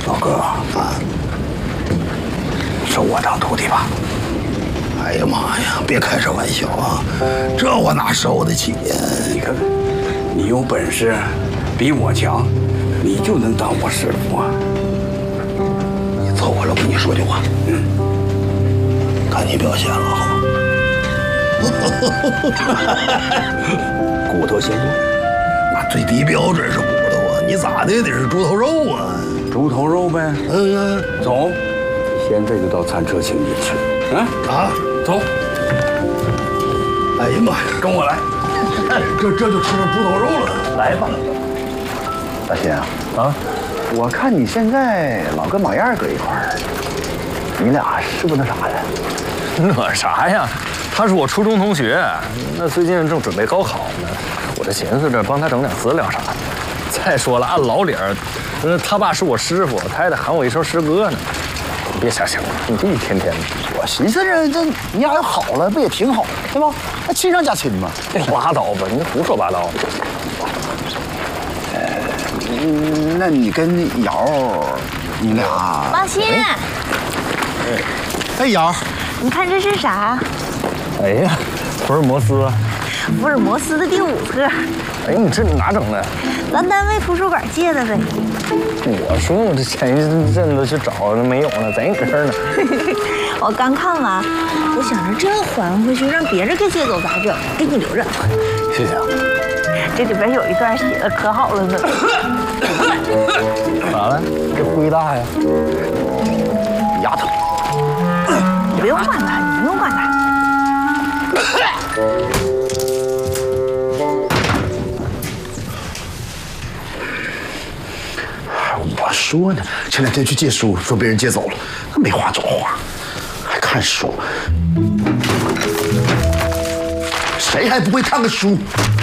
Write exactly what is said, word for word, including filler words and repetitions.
老哥啊，收我当徒弟吧。 哎呀妈呀，别开这玩笑啊！这我哪受得起呀？ 你看看，你有本事比我强，你就能当我师傅啊！ 你凑合着，我跟你说句话。嗯，看你表现了，好吗？ 骨头行吗？ 那最低标准是骨头啊，你咋的也得是猪头肉啊！ 猪头肉呗。 嗯， 走，现在就到餐车请你吃。啊啊， 走。 哎呀妈呀， 跟我来。 这这就吃上猪头肉了。 来吧。 大新啊，啊，我看你现在老跟马燕搁一块儿，你俩是不那啥呀？ 那啥呀？他是我初中同学，那最近正准备高考呢，我这寻思着帮他整点资料啥的。再说了，按老理儿，呃，他爸是我师傅，他还得喊我一声师哥呢。你别瞎想了，你这一天天的， 我寻思着这你俩要好了，不也挺好，对吧？那亲上加亲嘛。 拉倒吧，你胡说八道。 呃，那你跟瑶，你俩…… 王鑫， 哎，瑶， 你看这是啥？ 哎呀，福尔摩斯， 福尔摩斯的第五个。 哎，你这哪整的？ 咱单位图书馆借的呗。 我说我这前一阵子去找没有呢，在你这儿呢。 我刚看完，我想着这还回去让别人给借走咋整？给你留着。 谢谢啊。 这里边有一段写的可好了呢。 咋了？这灰大呀？ 牙疼。 你不用管他，你不用管他。 我说呢，前两天去借书，说被人借走了，没话找话，还看书，谁还不会看个书？